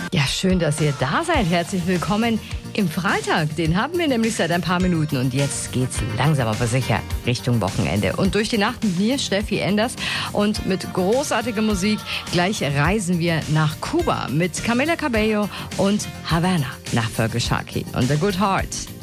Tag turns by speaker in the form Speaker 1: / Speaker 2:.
Speaker 1: Ja, schön, dass ihr da seid. Herzlich willkommen im Freitag. Den haben wir nämlich seit ein paar Minuten. Und jetzt geht's langsam aber sicher Richtung Wochenende. Und durch die Nacht mit mir, Steffi Enders. Und mit großartiger Musik. Gleich reisen wir nach Kuba mit Camila Cabello und Havana nach Fergal Sharkey und The Good Heart.